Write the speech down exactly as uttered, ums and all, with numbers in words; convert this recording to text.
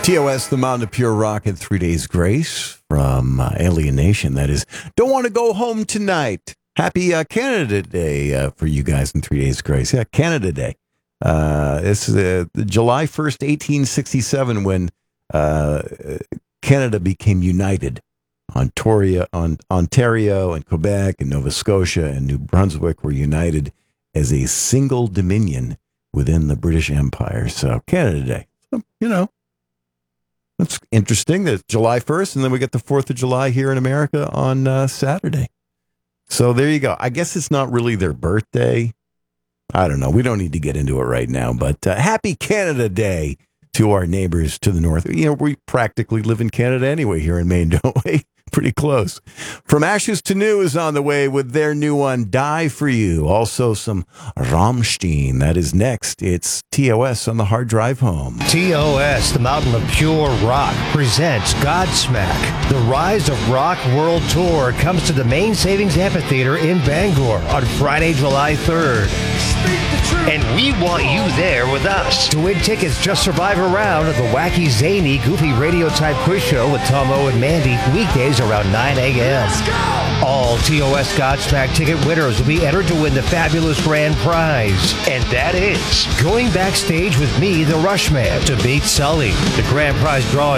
T O S, the Mountain of Pure Rock and Three Days Grace from uh, Alien Nation. That is, don't want to go home tonight. Happy uh, Canada Day uh, for you guys in Three Days Grace. Yeah, Canada Day. Uh, it's uh, July first, eighteen sixty-seven, when uh, Canada became united. Ontario, on, Ontario and Quebec and Nova Scotia and New Brunswick were united as a single dominion within the British Empire. So Canada Day, so, you know, it's interesting that it's July first, and then we get the fourth of July here in America on uh, Saturday. So there you go. I guess it's not really their birthday. I don't know. We don't need to get into it right now, but uh, happy Canada Day to our neighbors to the north. You know, we practically live in Canada anyway here in Maine, don't we? Pretty close. From Ashes to New is on the way with their new one, Die For You. Also some Rammstein. That is next. It's T O S on the hard drive home. T O S, the Mountain of Pure Rock, presents Godsmack. The Rise of Rock World Tour comes to the Main Savings Amphitheater in Bangor on Friday, July third. And we want you there with us. To win tickets, just survive a round of the wacky, zany, goofy radio-type quiz show with Tom O and Mandy, weekdays around nine a.m. All T O S Godsmack ticket winners will be entered to win the fabulous grand prize. And that is going backstage with me, the Rushman, to beat Sully. The grand prize drawing